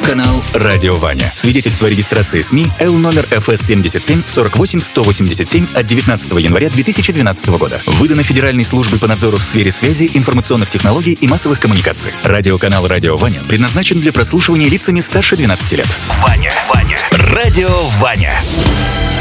Радиоканал «Радио Ваня». Свидетельство о регистрации СМИ Л номер ФС 77 48 187 от 19 января 2012 года. Выдано Федеральной службой по надзору в сфере связи, информационных технологий и массовых коммуникаций. Радиоканал «Радио Ваня» предназначен для прослушивания лицами старше 12 лет. Ваня. Радио Ваня.